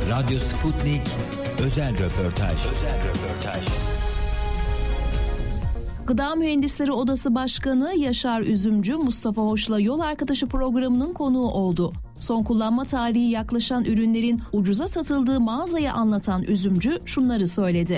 Radyo Sputnik özel röportaj. Gıda Mühendisleri Odası Başkanı Yaşar Üzümcü, Mustafa Hoş'la Yol Arkadaşı programının konuğu oldu. Son kullanma tarihi yaklaşan ürünlerin ucuza satıldığı mağazayı anlatan Üzümcü şunları söyledi.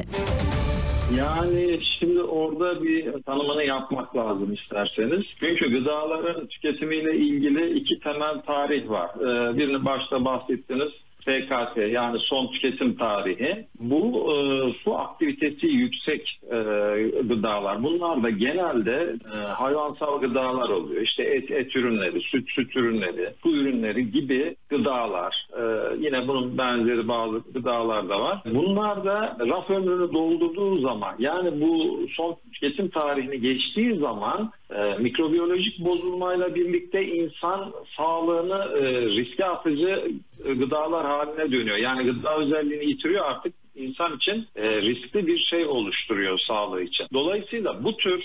Yani şimdi orada bir tanımını yapmak lazım isterseniz. Çünkü gıdaların tüketimiyle ilgili iki temel tarih var. Birini başta bahsettiniz. SKT yani son tüketim tarihi. Bu su aktivitesi yüksek gıdalar. Bunlar da genelde hayvansal gıdalar oluyor. İşte et ürünleri, süt ürünleri, su ürünleri gibi gıdalar. Yine bunun benzeri bazı gıdalar da var. Bunlar da raf ömrünü doldurduğu zaman, yani bu son tüketim tarihini geçtiği zaman mikrobiyolojik bozulmayla birlikte insan sağlığını riske atıcı gıdalar haline dönüyor. Yani gıda özelliğini yitiriyor, artık insan için riskli bir şey oluşturuyor sağlığı için. Dolayısıyla bu tür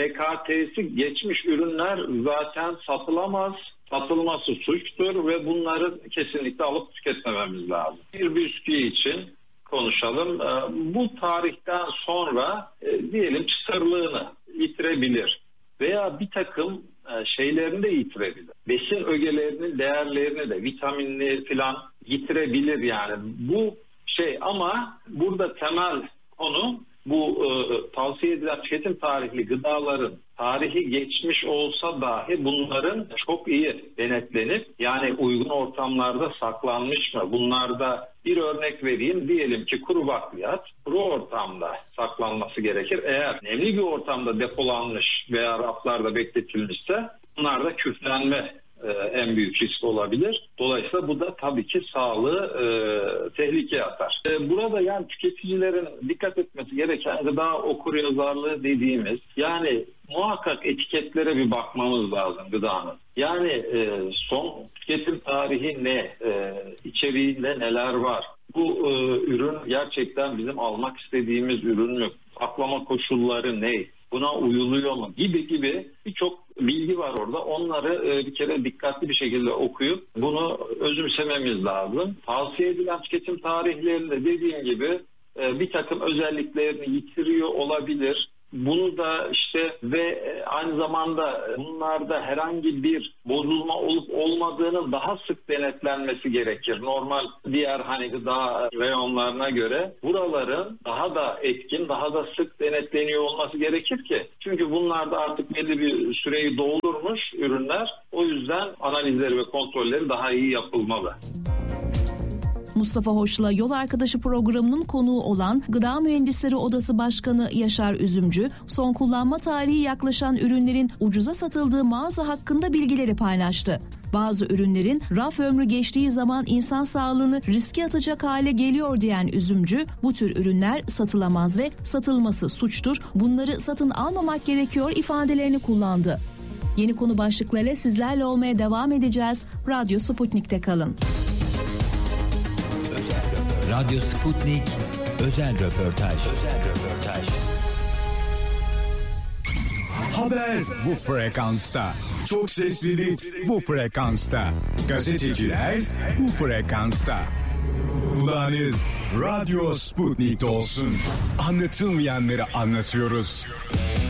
SKT'si geçmiş ürünler zaten satılamaz. Satılması suçtur ve bunları kesinlikle alıp tüketmememiz lazım. Bir bisküvi için konuşalım. Bu tarihten sonra diyelim çıtırlığını yitirebilir veya bir takım şeylerini de yitirebilir. Besin ögelerinin değerlerini de, vitaminli falan yitirebilir yani. Bu şey, ama burada temel konu bu tavsiye edilen tüketim tarihli gıdaların tarihi geçmiş olsa dahi bunların çok iyi denetlenip yani uygun ortamlarda saklanmış mı? Bunlarda bir örnek vereyim. Diyelim ki kuru bakliyat kuru ortamda saklanması gerekir. Eğer nemli bir ortamda depolanmış veya raflarda bekletilmişse bunlarda küflenme en büyük risk olabilir. Dolayısıyla bu da tabii ki sağlığı tehlikeye atar. Burada yani tüketicilerin dikkat etmesi gereken gıda okuryazarlığı dediğimiz, yani muhakkak etiketlere bir bakmamız lazım gıdanın. Yani son tüketim tarihi ne? İçeriğinde neler var? Bu ürün gerçekten bizim almak istediğimiz ürün mü? Saklama koşulları ne? Buna uyuluyor mu? Gibi birçok bilgi var orada. Onları bir kere dikkatli bir şekilde okuyup bunu özümsememiz lazım. Tavsiye edilen tüketim tarihlerinde dediğim gibi bir takım özelliklerini yitiriyor olabilir. Bunu da işte ve aynı zamanda bunlarda herhangi bir bozulma olup olmadığının daha sık denetlenmesi gerekir. Normal diğer hani gıda reyonlarına göre buraların daha da etkin, daha da sık denetleniyor olması gerekir ki. Çünkü bunlarda artık belli bir süreyi doldurmuş ürünler. O yüzden analizleri ve kontrolleri daha iyi yapılmalı. Mustafa Hoş'la Yol Arkadaşı programının konuğu olan Gıda Mühendisleri Odası Başkanı Yaşar Üzümcü, son kullanma tarihi yaklaşan ürünlerin ucuza satıldığı mağaza hakkında bilgileri paylaştı. Bazı ürünlerin raf ömrü geçtiği zaman insan sağlığını riske atacak hale geliyor diyen Üzümcü, bu tür ürünler satılamaz ve satılması suçtur, bunları satın almamak gerekiyor ifadelerini kullandı. Yeni konu başlıklarıyla sizlerle olmaya devam edeceğiz. Radyo Sputnik'te kalın. Radyo Sputnik özel röportaj. Haber bu frekansta. Çok seslilik bu frekansta. Gazeteciler bu frekansta. Kulağınız Radyo Sputnik'te olsun. Anlatılmayanları anlatıyoruz.